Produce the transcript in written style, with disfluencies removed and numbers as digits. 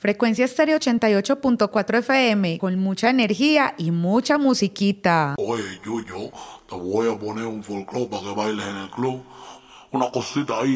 Frecuencia Estéreo 88.4 FM, con mucha energía y mucha musiquita. Oye, Yuyo, te voy a poner un folclore para que bailes en el club. Una cosita ahí